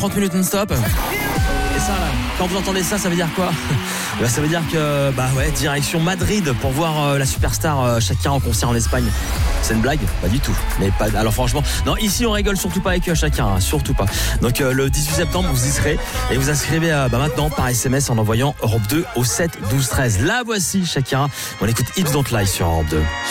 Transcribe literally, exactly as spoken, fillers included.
trente minutes non-stop. Et ça là, quand vous entendez ça, ça veut dire quoi? Bah, ça veut dire que bah ouais, direction Madrid pour voir euh, la superstar euh, Shakira en concert en Espagne. C'est une blague? Pas du tout. Mais pas. Alors franchement, non, ici on rigole surtout pas avec euh, Shakira, hein, surtout pas. Donc euh, le dix-huit septembre, vous y serez et vous inscrivez euh, bah, maintenant par S M S en envoyant Europe deux au sept douze treize. La voici Shakira. On écoute Hips Don't Lie sur Europe deux.